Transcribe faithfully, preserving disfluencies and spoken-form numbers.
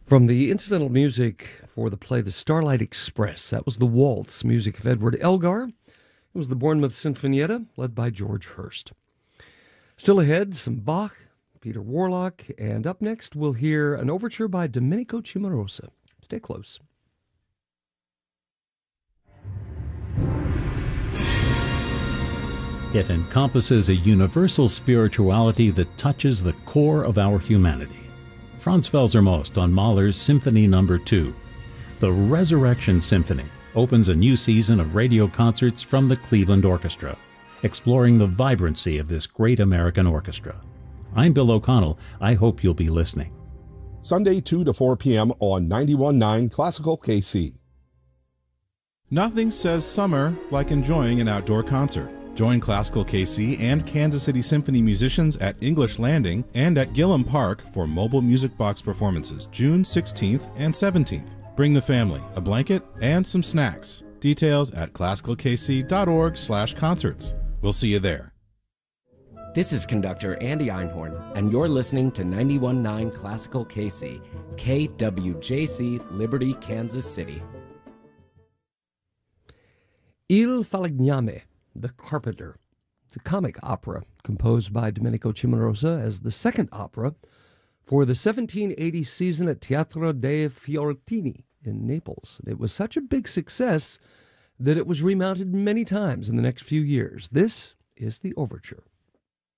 From the incidental music for the play The Starlight Express, that was the waltz, music of Edward Elgar. It was the Bournemouth Sinfonietta, led by George Hurst. Still ahead, some Bach, Peter Warlock, and up next we'll hear an overture by Domenico Cimarosa. Stay close. It encompasses a universal spirituality that touches the core of our humanity. Franz Felser-Most on Mahler's Symphony Number two. The Resurrection Symphony opens a new season of radio concerts from the Cleveland Orchestra, exploring the vibrancy of this great American orchestra. I'm Bill O'Connell. I hope you'll be listening. Sunday, two to four p.m. on ninety-one point nine Classical K C. Nothing says summer like enjoying an outdoor concert. Join Classical K C and Kansas City Symphony musicians at English Landing and at Gillum Park for mobile music box performances June sixteenth and seventeenth. Bring the family, a blanket, and some snacks. Details at classical k c dot org slash concerts. We'll see you there. This is conductor Andy Einhorn, and you're listening to ninety-one point nine Classical K C, K W J C, Liberty, Kansas City. Il Falegname, The Carpenter. It's a comic opera composed by Domenico Cimarosa as the second opera for the seventeen eighty season at Teatro dei Fiorentini in Naples. It was such a big success that it was remounted many times in the next few years. This is the overture.